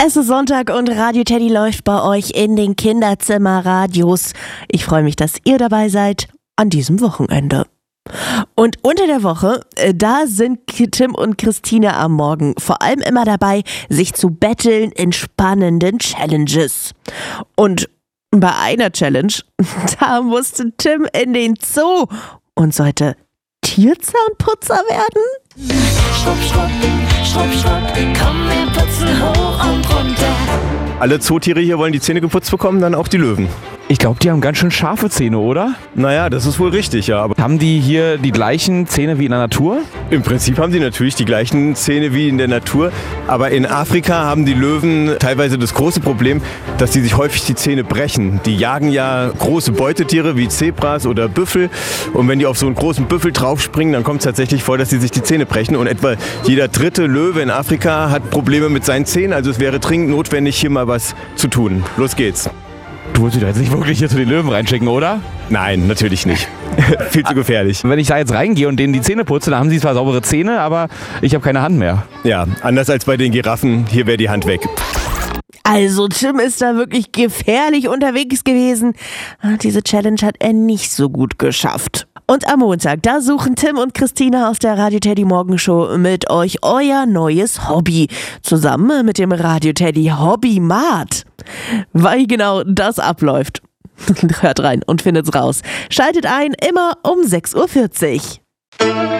Es ist Sonntag und Radio Teddy läuft bei euch in den Kinderzimmerradios. Ich freue mich, dass ihr dabei seid an diesem Wochenende. Und unter der Woche, da sind Tim und Christine am Morgen vor allem immer dabei, sich zu betteln in spannenden Challenges. Und bei einer Challenge, da musste Tim in den Zoo und sollte Tierzahnputzer werden? Schrupp, schrupp, schrupp, schrupp, komm, wir putzen hoch und runter. Alle Zootiere hier wollen die Zähne geputzt bekommen, dann auch die Löwen. Ich glaube, die haben ganz schön scharfe Zähne, oder? Naja, das ist wohl richtig, ja. Aber Haben die hier die gleichen Zähne wie in der Natur? im Prinzip haben die natürlich die gleichen Zähne wie in der Natur. Aber in Afrika haben die Löwen teilweise das große Problem, dass sie sich häufig die Zähne brechen. Die jagen ja große Beutetiere wie Zebras oder Büffel. Und wenn die auf so einen großen Büffel draufspringen, dann kommt es tatsächlich vor, dass sie sich die Zähne brechen. Und etwa jeder dritte Löwe in Afrika hat Probleme mit seinen Zähnen. Also es wäre dringend notwendig, hier mal was zu tun. Los geht's. Du willst dich doch jetzt nicht wirklich hier zu den Löwen reinschicken, oder? Nein, natürlich nicht. Viel zu gefährlich. Wenn ich da jetzt reingehe und denen die Zähne putze, dann haben sie zwar saubere Zähne, aber ich habe keine Hand mehr. Ja, anders als bei den Giraffen, hier wäre die Hand weg. Also Tim ist da wirklich gefährlich unterwegs gewesen. Diese Challenge hat er nicht so gut geschafft. Und am Montag, da suchen Tim und Christina aus der Radio Teddy Morgenshow mit euch euer neues Hobby. Zusammen mit dem Radio Teddy Hobbymat. Weil genau das abläuft. Hört rein und findet's raus. Schaltet ein, immer um 6:40 Uhr.